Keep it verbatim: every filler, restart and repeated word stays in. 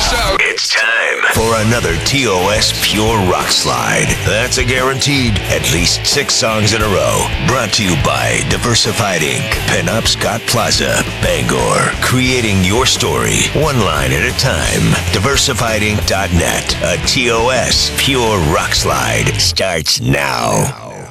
shout. It's time for another T O S Pure Rock Slide. That's a guaranteed at least six songs in a row. Brought to you by Diversified Incorporated. Penobscot Plaza, Bangor. Creating your story, one line at a time. diversified inc dot net. A T O S Pure Rock Slide starts now.